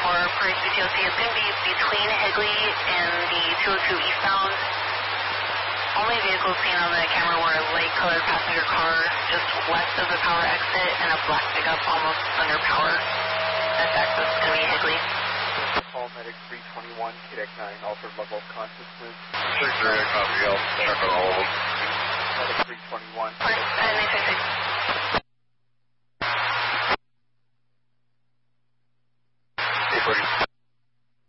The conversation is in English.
for Price BTOC is going to be between Higley and the 202 eastbound. Only vehicles seen on the camera were a light-colored passenger car just west of the power exit and a black pickup almost under power. That's access to me, Higley. Call medic 321, KDEC 9, altered level of consciousness. 6-3, copy, I'll check on all of them. Medic 321. Sorry, 966.